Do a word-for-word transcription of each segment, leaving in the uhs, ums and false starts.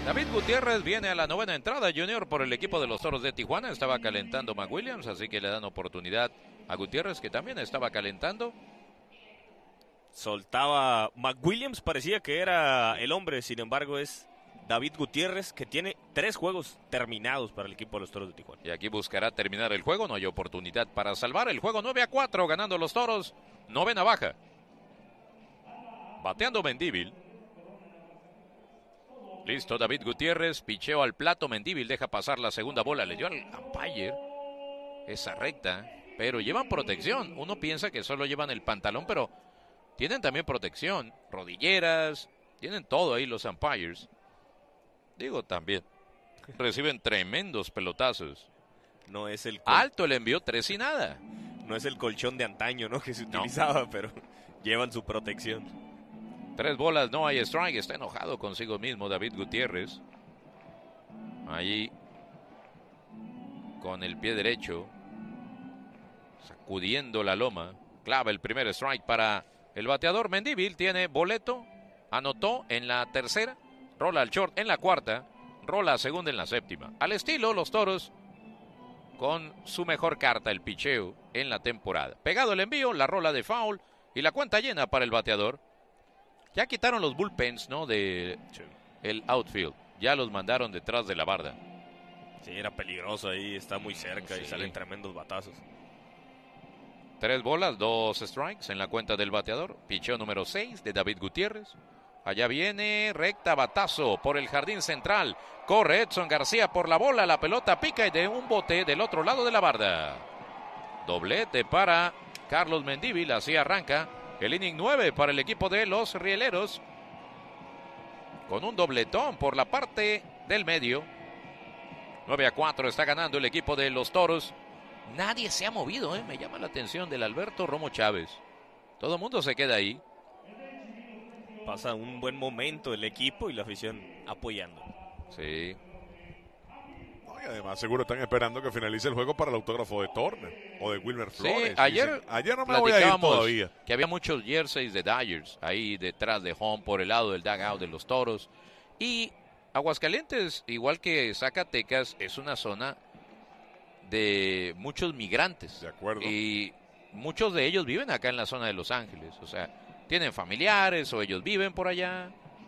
David Gutiérrez viene a la novena entrada, Junior, por el equipo de los Toros de Tijuana. Estaba calentando McWilliams, así que le dan oportunidad a Gutiérrez, que también estaba calentando. Soltaba McWilliams, parecía que era el hombre, sin embargo es David Gutiérrez, que tiene tres juegos terminados para el equipo de los Toros de Tijuana. Y aquí buscará terminar el juego, no hay oportunidad para salvar el juego. Nueve a cuatro, ganando los Toros, novena baja. Bateando Mendívil. Listo, David Gutiérrez, picheo al plato, Mendívil deja pasar la segunda bola, le dio al umpire esa recta, pero llevan protección. Uno piensa que solo llevan el pantalón, pero tienen también protección, rodilleras, tienen todo ahí los umpires. Digo, también reciben tremendos pelotazos. No es el col- alto el envío, tres y nada. No es el colchón de antaño, ¿no?, que se utilizaba, no. Pero llevan su protección. Tres bolas, no hay strike. Está enojado consigo mismo David Gutiérrez. Ahí con el pie derecho, sacudiendo la loma. Clava el primer strike para el bateador. Mendívil tiene boleto. Anotó en la tercera. Rola al short en la cuarta. Rola a segunda en la séptima. Al estilo, los Toros con su mejor carta, el picheo en la temporada. Pegado el envío, la rola de foul y la cuenta llena para el bateador. Ya quitaron los bullpens, ¿no?, de el outfield. Ya los mandaron detrás de la barda. Sí, era peligroso ahí, está muy cerca, sí, y salen tremendos batazos. Tres bolas, dos strikes en la cuenta del bateador. Picheo número seis de David Gutiérrez. Allá viene, recta, batazo por el jardín central. Corre Edson García por la bola, la pelota pica y de un bote del otro lado de la barda. Doblete para Carlos Mendívil, así arranca el inning nueve para el equipo de los Rieleros. Con un dobletón por la parte del medio. nueve a cuatro está ganando el equipo de los Toros. Nadie se ha movido, ¿eh? Me llama la atención del Alberto Romo Chávez. Todo el mundo se queda ahí. Pasa un buen momento el equipo y la afición apoyando. Sí. Y además seguro están esperando que finalice el juego para el autógrafo de Turner o de Wilmer Flores. Sí, ayer, Dicen, ayer no me voy a ir todavía. Que había muchos jerseys de Dodgers ahí detrás de home por el lado del dugout de los Toros. Y Aguascalientes, igual que Zacatecas, es una zona de muchos migrantes. De acuerdo. Y muchos de ellos viven acá en la zona de Los Ángeles. O sea, tienen familiares o ellos viven por allá.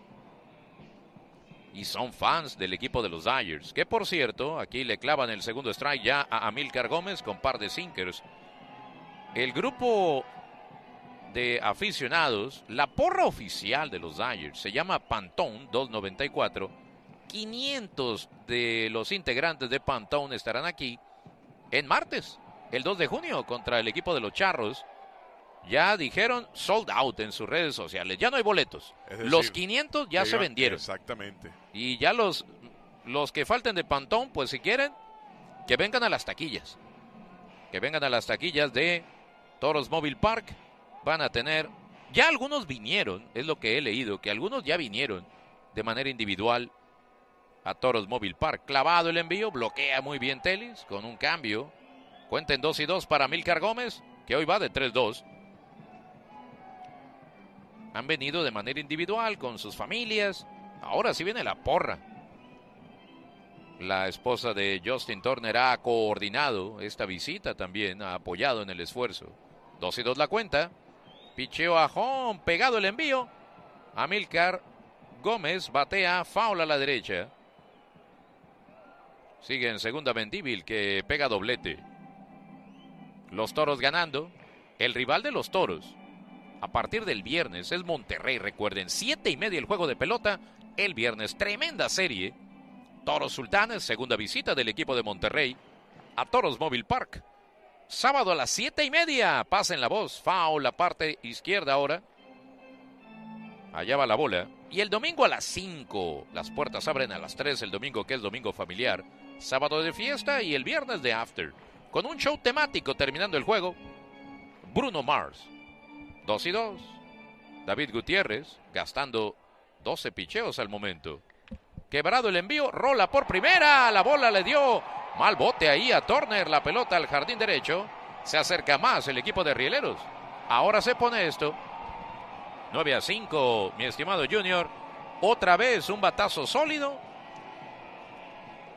Y son fans del equipo de los Dodgers. Que por cierto, aquí le clavan el segundo strike ya a Amílcar Gómez con par de sinkers. El grupo de aficionados, la porra oficial de los Dodgers, se llama Pantone dos noventa y cuatro. quinientos de los integrantes de Pantone estarán aquí en martes, el dos de junio, contra el equipo de los Charros. Ya dijeron sold out en sus redes sociales. Ya no hay boletos. Es decir, los quinientos ya se vendieron. Exactamente. Y ya los, los que falten de Pantón, pues si quieren, que vengan a las taquillas. Que vengan a las taquillas de Toros Mobile Park. Van a tener... Ya algunos vinieron, es lo que he leído, que algunos ya vinieron de manera individual a Toros Mobile Park. Clavado el envío, bloquea muy bien Telis con un cambio. Cuenten dos y dos para Amílcar Gómez, que hoy va de tres dos. Han venido de manera individual con sus familias. Ahora sí viene la porra. La esposa de Justin Turner ha coordinado esta visita también, ha apoyado en el esfuerzo. Dos y dos la cuenta. Picheo a home, pegado el envío. Amílcar Gómez batea, foul a la derecha. Sigue en segunda Mendívil, que pega doblete. Los Toros ganando. El rival de los Toros a partir del viernes es Monterrey, recuerden, siete y media el juego de pelota, el viernes, tremenda serie. Toros Sultanes, segunda visita del equipo de Monterrey a Toros Mobile Park. Sábado a las siete y media, pasen la voz, foul, la parte izquierda ahora. Allá va la bola. Y el domingo a las cinco, las puertas abren a las tres, el domingo que es domingo familiar. Sábado de fiesta y el viernes de after. Con un show temático terminando el juego. Bruno Mars. Dos y dos. David Gutiérrez gastando doce picheos al momento. Quebrado el envío, rola por primera. La bola le dio mal bote ahí a Turner. La pelota al jardín derecho. Se acerca más el equipo de Rieleros. Ahora se pone esto. nueve a cinco, mi estimado Junior. Otra vez un batazo sólido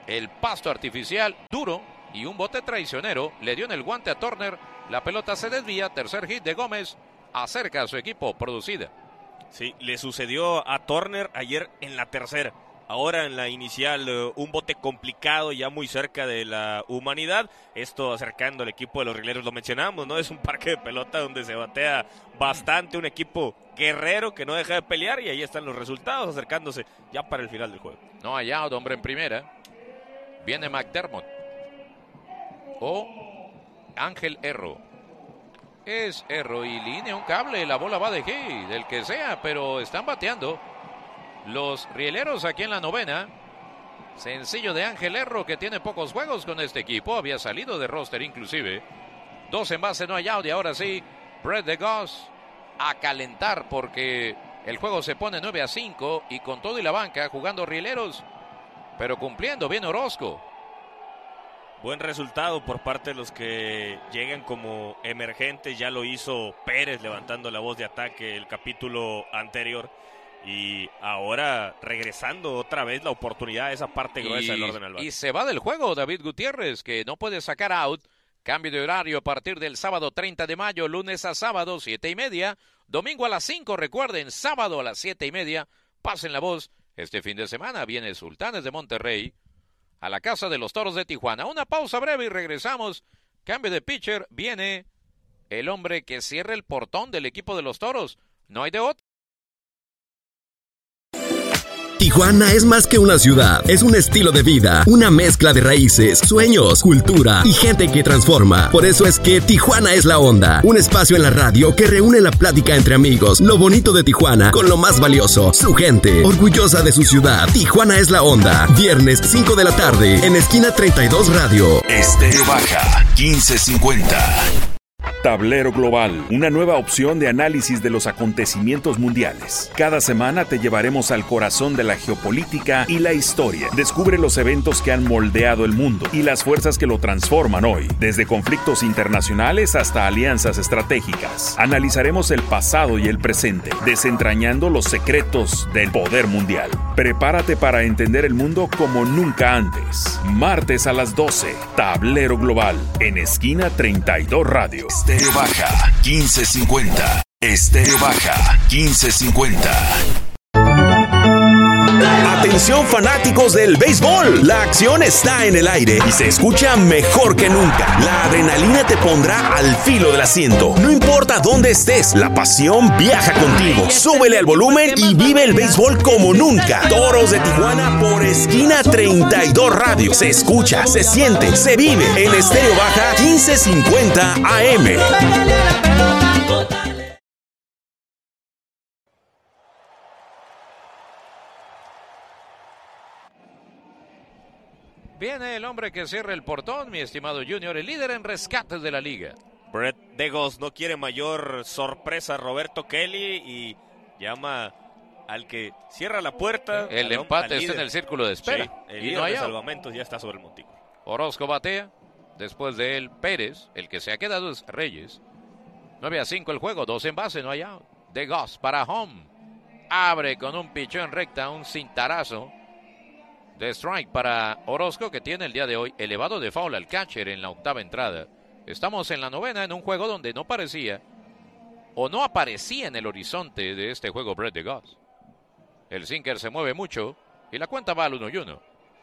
El pasto artificial duro y un bote traicionero le dio en el guante a Turner. La pelota se desvía, tercer hit de Gómez, acerca a su equipo producida. Sí, le sucedió a Turner ayer en la tercera. Ahora en la inicial, uh, un bote complicado, ya muy cerca de la humanidad. Esto acercando al equipo de los Rieleros, lo mencionamos, ¿no? Es un parque de pelota donde se batea bastante, un equipo guerrero que no deja de pelear, y ahí están los resultados acercándose ya para el final del juego. No hay out, hombre en primera. Viene McDermott. O Ángel Erro. Es Erro y línea un cable, la bola va de aquí, del que sea, pero están bateando los Rieleros aquí en la novena. Sencillo de Ángel Erro, que tiene pocos juegos con este equipo, había salido de roster inclusive. Dos en base, no hay out, y ahora sí, Brett DeGoss a calentar porque el juego se pone nueve a cinco y con todo y la banca jugando Rieleros, pero cumpliendo bien Orozco. Buen resultado por parte de los que llegan como emergentes. Ya lo hizo Pérez levantando la voz de ataque el capítulo anterior. Y ahora regresando otra vez la oportunidad de esa parte gruesa del orden al bate. Y se va del juego David Gutiérrez, que no puede sacar out. Cambio de horario a partir del sábado treinta de mayo, lunes a sábado, siete y media. Domingo a las cinco, recuerden, sábado a las siete y media. Pasen la voz. Este fin de semana viene Sultanes de Monterrey a la casa de los Toros de Tijuana. Una pausa breve y regresamos. Cambio de pitcher. Viene el hombre que cierra el portón del equipo de los Toros. No hay de otro. Tijuana es más que una ciudad, es un estilo de vida, una mezcla de raíces, sueños, cultura y gente que transforma. Por eso es que Tijuana es la onda, un espacio en la radio que reúne la plática entre amigos, lo bonito de Tijuana con lo más valioso, su gente, orgullosa de su ciudad. Tijuana es la onda, viernes cinco de la tarde, en esquina treinta y dos Radio. Estéreo Baja, quince cincuenta. Tablero Global, una nueva opción de análisis de los acontecimientos mundiales. Cada semana te llevaremos al corazón de la geopolítica y la historia. Descubre los eventos que han moldeado el mundo y las fuerzas que lo transforman hoy, desde conflictos internacionales hasta alianzas estratégicas. Analizaremos el pasado y el presente, desentrañando los secretos del poder mundial. Prepárate para entender el mundo como nunca antes. Martes a las doce, Tablero Global, en esquina treinta y dos Radio. Estéreo Baja, quince cincuenta. Estéreo Baja, quince cincuenta. Atención fanáticos del béisbol, la acción está en el aire y se escucha mejor que nunca. La adrenalina te pondrá al filo del asiento. No importa dónde estés, la pasión viaja contigo. Súbele al volumen y vive el béisbol como nunca. Toros de Tijuana por esquina treinta y dos Radio. Se escucha, se siente, se vive en Estéreo Baja quince cincuenta A M. Viene el hombre que cierra el portón, mi estimado Junior, el líder en rescates de la liga. Brett DeGoss no quiere mayor sorpresa, Roberto Kelly, y llama al que cierra la puerta. El al, empate al está en el círculo de espera. Sí, el y líder no hay de out. salvamentos ya está sobre el montículo. Orozco batea. Después de él, Pérez. El que se ha quedado es Reyes. nueve a cinco el juego, dos en base, no hay out. DeGoss para home. Abre con un pichón en recta, un cintarazo de strike para Orozco, que tiene el día de hoy elevado de foul al catcher en la octava entrada. Estamos en la novena en un juego donde no parecía o no aparecía en el horizonte de este juego Brett DeGoss. El sinker se mueve mucho y la cuenta va al uno y uno.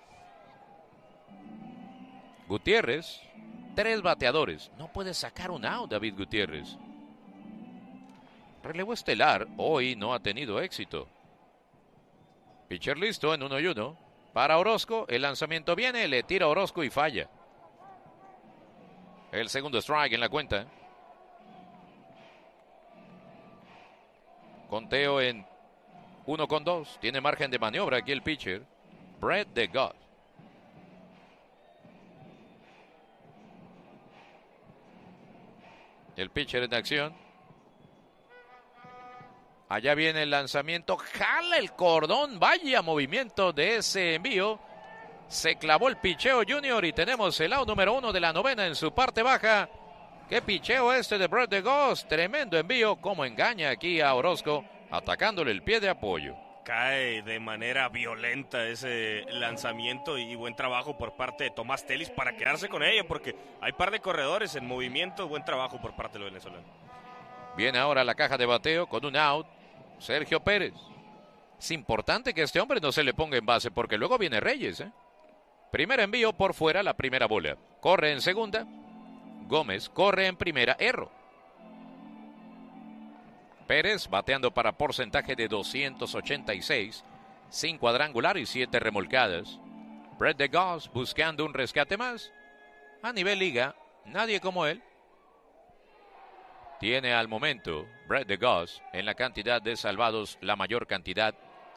Gutiérrez, tres bateadores. No puede sacar un out David Gutiérrez. Relevo estelar, hoy no ha tenido éxito. Pitcher listo en uno y uno. Para Orozco, el lanzamiento viene, le tira Orozco y falla. El segundo strike en la cuenta. Conteo en uno con dos. Tiene margen de maniobra aquí el pitcher. Brett DeGoss. El pitcher en acción. Allá viene el lanzamiento, jala el cordón, vaya movimiento de ese envío. Se clavó el picheo Junior y tenemos el out número uno de la novena en su parte baja. Qué picheo este de Brett DeGoss, tremendo envío, como engaña aquí a Orozco, atacándole el pie de apoyo. cae de manera violenta ese lanzamiento y buen trabajo por parte de Tomás Telis para quedarse con ella, porque hay par de corredores en movimiento. Buen trabajo por parte de los venezolanos. Viene ahora la caja de bateo con un out, Sergio Pérez. Es importante que este hombre no se le ponga en base porque luego viene Reyes, ¿eh? Primer envío por fuera, la primera bola. Corre en segunda, Gómez corre en primera, erro. Pérez bateando para porcentaje de doscientos ochenta y seis, sin cuadrangular y siete remolcadas. Brett DeGoss buscando un rescate más. A nivel liga, nadie como él. Tiene al momento Brett DeGoss en la cantidad de salvados la mayor cantidad.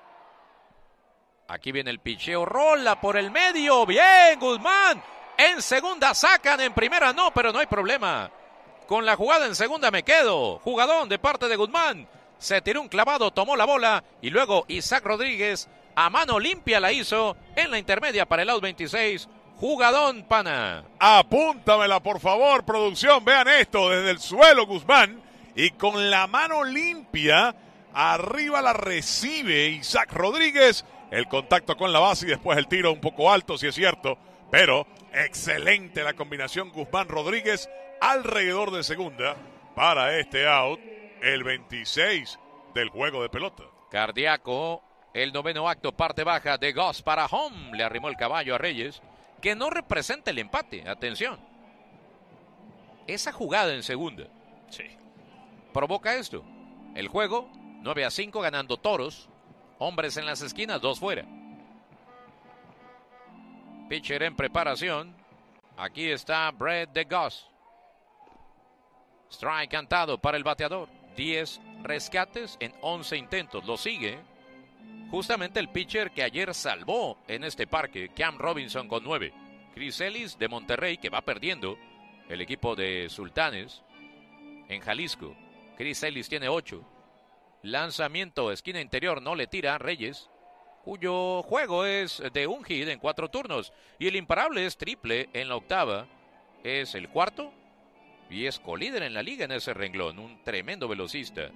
Aquí viene el picheo, rola por el medio, bien Guzmán. En segunda sacan, en primera no, pero no hay problema. Con la jugada en segunda me quedo. Jugadón de parte de Guzmán. Se tiró un clavado, tomó la bola y luego Isaac Rodríguez a mano limpia la hizo en la intermedia para el out veintiséis. Jugadón, pana. Apúntamela, por favor, producción. Vean esto, desde el suelo Guzmán. Y con la mano limpia, arriba la recibe Isaac Rodríguez. El contacto con la base y después el tiro un poco alto, si es cierto. Pero excelente la combinación Guzmán-Rodríguez alrededor de segunda para este out, el veintiséis del juego de pelota. Cardíaco, el noveno acto, parte baja de Goss para home. Le arrimó el caballo a Reyes, que no representa el empate. Atención. Esa jugada en segunda sí. provoca esto. El juego, nueve a cinco, ganando Toros. Hombres en las esquinas, dos fuera. Pitcher en preparación. Aquí está Brett DeGoss. Strike cantado para el bateador. diez rescates en once intentos. Lo sigue justamente el pitcher que ayer salvó en este parque, Cam Robinson, con nueve. Chris Ellis de Monterrey, que va perdiendo el equipo de Sultanes en Jalisco. Chris Ellis tiene ocho. Lanzamiento, esquina interior, no le tira Reyes, cuyo juego es de un hit en cuatro turnos. Y el imparable es triple en la octava. Es el cuarto y es colíder en la liga en ese renglón. Un tremendo velocista.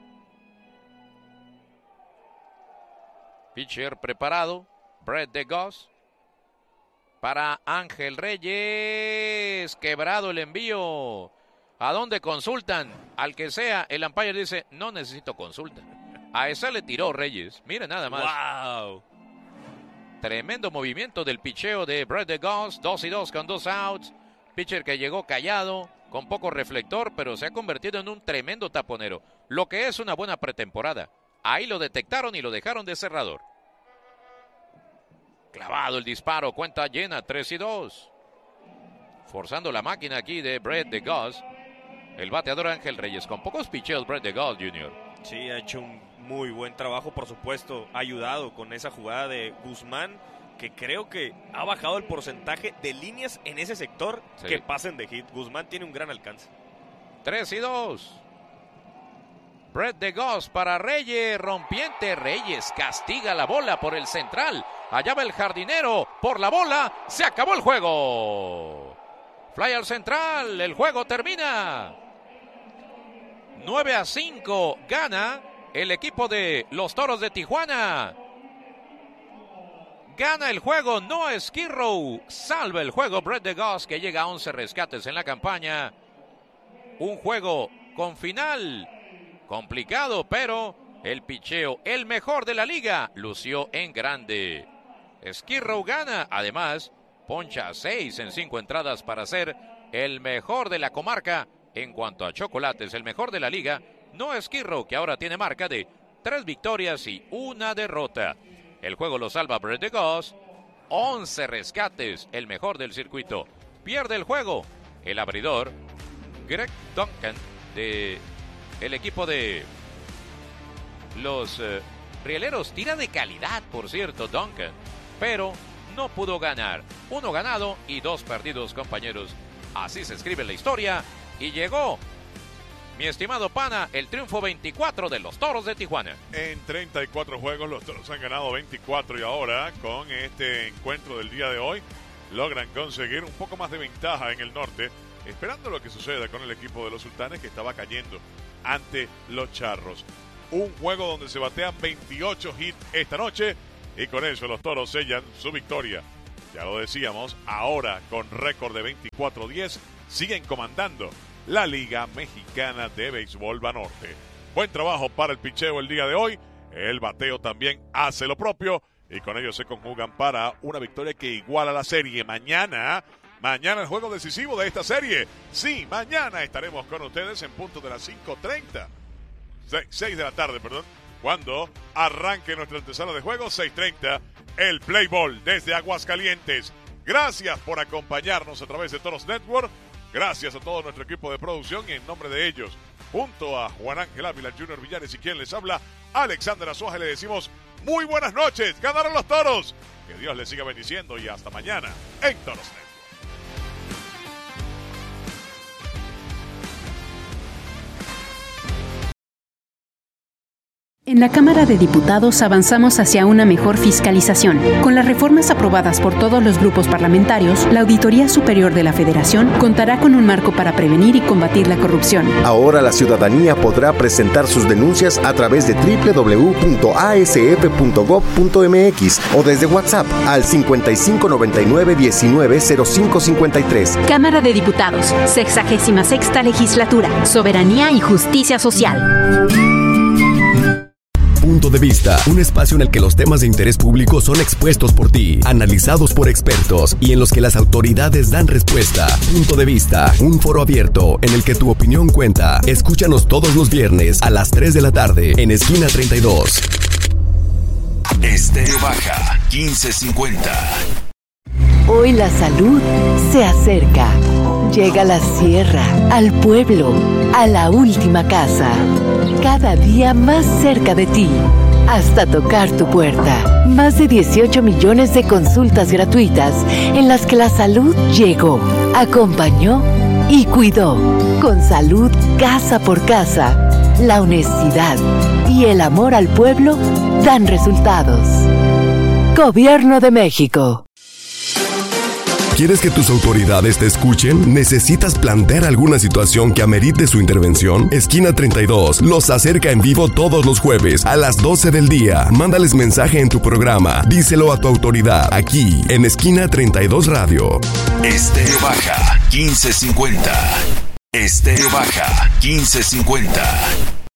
Pitcher preparado, Brett DeGoss. Para Ángel Reyes. Quebrado el envío. ¿A dónde consultan? Al que sea, el umpire dice, no necesito consulta. A esa le tiró Reyes. Mire nada más. ¡Wow! Tremendo movimiento del picheo de Brett DeGoss. Dos y dos con dos outs. Pitcher que llegó callado, con poco reflector, pero se ha convertido en un tremendo taponero. Lo que es una buena pretemporada. Ahí lo detectaron y lo dejaron de cerrador. Clavado el disparo, cuenta llena, tres y dos. Forzando la máquina aquí de Brett DeGoss. El bateador Ángel Reyes, con pocos picheos Brett DeGoss junior Sí, ha hecho un muy buen trabajo, por supuesto, ayudado con esa jugada de Guzmán, que creo que ha bajado el porcentaje de líneas en ese sector sí. que pasen de hit. Guzmán tiene un gran alcance. tres y dos. Brett DeGoss para Reyes, rompiente. Reyes castiga la bola por el central. Allá va el jardinero por la bola. Se acabó el juego. Fly al central. El juego termina. nueve a cinco. Gana el equipo de los Toros de Tijuana. Gana el juego Noah Skirrow. Salva el juego Brett DeGoss, que llega a once rescates en la campaña. Un juego con final complicado, pero el picheo, el mejor de la liga, lució en grande. Skirrow gana, además, poncha seis en cinco entradas para ser el mejor de la comarca. En cuanto a chocolates, el mejor de la liga, Noah Skirrow, que ahora tiene marca de tres victorias y una derrota. El juego lo salva Brett DeGoss, once rescates, el mejor del circuito. Pierde el juego el abridor Greg Duncan de el equipo de los uh, Rieleros. Tira de calidad, por cierto, Duncan, pero no pudo ganar. Uno ganado y dos perdidos, compañeros. Así se escribe la historia y llegó, mi estimado pana, el triunfo veinticuatro de los Toros de Tijuana. En treinta y cuatro juegos los Toros han ganado veinticuatro y ahora con este encuentro del día de hoy logran conseguir un poco más de ventaja en el norte, esperando lo que suceda con el equipo de los Sultanes, que estaba cayendo ante los Charros. un juego donde se batean veintiocho hits esta noche y con eso los Toros sellan su victoria. Ya lo decíamos, ahora con récord de veinticuatro diez siguen comandando la Liga Mexicana de Béisbol Banorte. Buen trabajo para el picheo el día de hoy. El bateo también hace lo propio y con ello se conjugan para una victoria que iguala la serie. Mañana, mañana el juego decisivo de esta serie. Sí, mañana estaremos con ustedes en punto de las cinco treinta. seis de la tarde, perdón. Cuando arranque nuestra antesala de juego, seis treinta, el Play Ball desde Aguascalientes. Gracias por acompañarnos a través de Toros Network. Gracias a todo nuestro equipo de producción y en nombre de ellos, junto a Juan Ángel Ávila, Junior Villares y quien les habla, Alexander Azuaje, le decimos muy buenas noches. Ganaron los Toros. Que Dios les siga bendiciendo y hasta mañana en Toros Network. En la Cámara de Diputados avanzamos hacia una mejor fiscalización. Con las reformas aprobadas por todos los grupos parlamentarios, la Auditoría Superior de la Federación contará con un marco para prevenir y combatir la corrupción. Ahora la ciudadanía podrá presentar sus denuncias a través de doble u doble u doble u punto a s f punto gob punto m x o desde WhatsApp al cincuenta y cinco noventa y nueve diecinueve cero cinco cincuenta y tres. Cámara de Diputados, sexagésima sexta Legislatura, Soberanía y Justicia Social. Punto de Vista, un espacio en el que los temas de interés público son expuestos por ti, analizados por expertos y en los que las autoridades dan respuesta. Punto de Vista, un foro abierto en el que tu opinión cuenta. Escúchanos todos los viernes a las tres de la tarde en Esquina treinta y dos. Estéreo Baja, quince cincuenta. Hoy la salud se acerca. Llega a la sierra, al pueblo, a la última casa. Cada día más cerca de ti, hasta tocar tu puerta. Más de dieciocho millones de consultas gratuitas en las que la salud llegó, acompañó y cuidó. Con salud casa por casa, la honestidad y el amor al pueblo dan resultados. Gobierno de México. ¿Quieres que tus autoridades te escuchen? ¿Necesitas plantear alguna situación que amerite su intervención? Esquina treinta y dos los acerca en vivo todos los jueves a las doce del día. Mándales mensaje en tu programa. Díselo a tu autoridad aquí en Esquina treinta y dos Radio. Estéreo Baja, quince cincuenta. Estéreo Baja, quince cincuenta.